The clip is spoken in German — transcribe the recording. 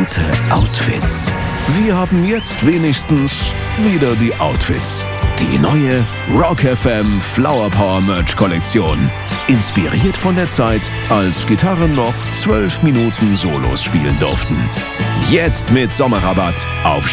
gute Outfits. Wir haben jetzt wenigstens wieder die Outfits. Die neue Rock FM Flower Power Merch Kollektion. Inspiriert von der Zeit, als Gitarren noch 12 Minuten Solos spielen durften. Jetzt mit Sommerrabatt auf